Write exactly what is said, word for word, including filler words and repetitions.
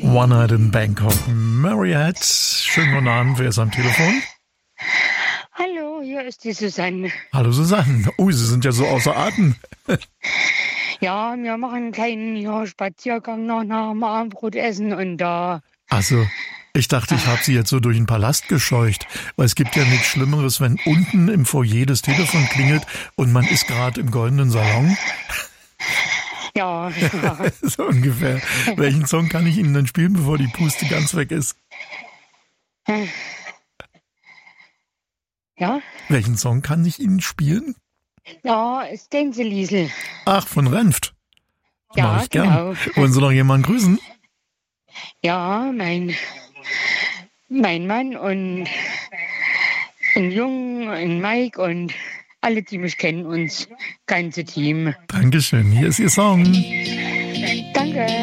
One Night in Bangkok. Marriott, schönen guten Abend, wer ist am Telefon? Hallo, hier ist die Susanne. Hallo Susanne. Oh, Sie sind ja so außer Atem. Ja, wir machen einen kleinen ja, Spaziergang noch nach dem Abendbrotessen und da... Also, ich dachte, ich habe Sie jetzt so durch den Palast gescheucht, weil es gibt ja nichts Schlimmeres, wenn unten im Foyer das Telefon klingelt und man ist gerade im goldenen Salon. Ja, ja. So ungefähr. Welchen Song kann ich Ihnen denn spielen, bevor die Puste ganz weg ist? Ja? Welchen Song kann ich Ihnen spielen? Ja, Stenzel-Liesel. Ach, von Renft. Ja, Mach ich gern. genau. Wollen Sie noch jemanden grüßen? Ja, mein, mein Mann und ein Jungen, ein Mike und alle, die mich kennen, uns ganze Team. Dankeschön, hier ist Ihr Song. Danke.